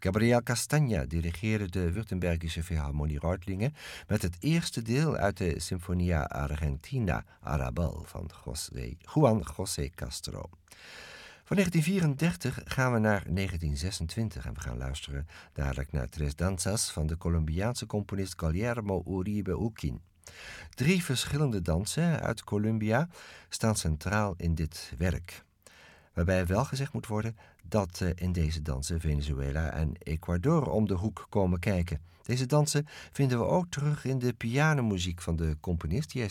Gabriel Castagna dirigeerde de Württembergische Philharmonie Reutlingen met het eerste deel uit de Sinfonia Argentina Arrabal van Juan José Castro. Van 1934 gaan we naar 1926 en we gaan luisteren dadelijk naar Tres Danzas van de Colombiaanse componist Guillermo Uribe Uquín. 3 verschillende dansen uit Colombia staan centraal in dit werk. Waarbij wel gezegd moet worden dat in deze dansen Venezuela en Ecuador om de hoek komen kijken. Deze dansen vinden we ook terug in de pianomuziek van de componist die hij